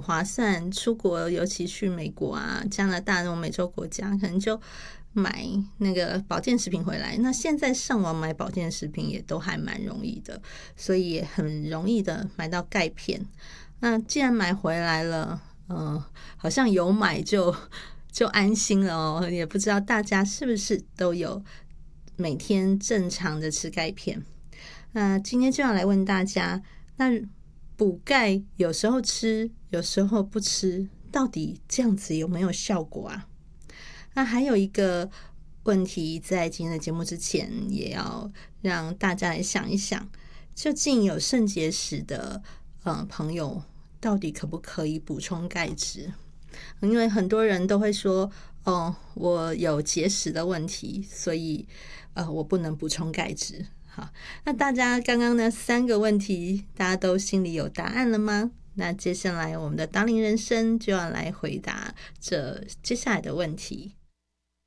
划算，出国尤其去美国啊、加拿大那种美洲国家，可能就买那个保健食品回来。那现在上网买保健食品也都还蛮容易的，所以也很容易的买到钙片。那既然买回来了，好像有买就安心了哦。也不知道大家是不是都有每天正常的吃钙片。那今天就要来问大家，那补钙有时候吃，有时候不吃，到底这样子有没有效果啊？那还有一个问题，在今天的节目之前，也要让大家来想一想，究竟有肾结石的朋友，到底可不可以补充钙质？因为很多人都会说，我有结石的问题，所以我不能补充钙质。好，那大家刚刚那3个问题，大家都心里有答案了吗？那接下来我们的达伶人生就要来回答这接下来的问题。